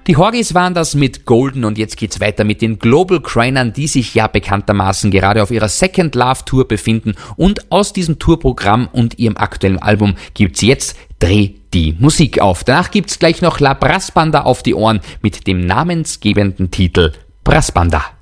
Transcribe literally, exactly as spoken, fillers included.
Die Horgys waren das mit Golden und jetzt geht's weiter mit den Global Crainern, die sich ja bekanntermaßen gerade auf ihrer Second Love Tour befinden und aus diesem Tourprogramm und ihrem aktuellen Album gibt's jetzt Dreh die Musik auf. Danach gibt's gleich noch La Brass Banda auf die Ohren mit dem namensgebenden Titel Brass Banda.